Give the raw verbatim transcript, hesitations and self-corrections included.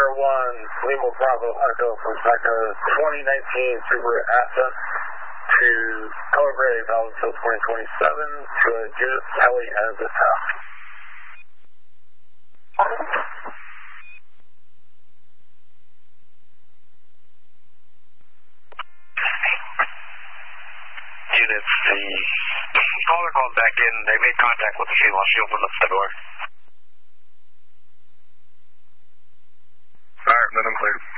one, Lima Bravo Echo from Echo twenty nineteen Subaru Ascent to Color Gray, Valentine twenty twenty-seven to a Judith Kelly as a town. Units, the caller called back in. They made contact with the female. She opened up the door. Alright, then I'm clear.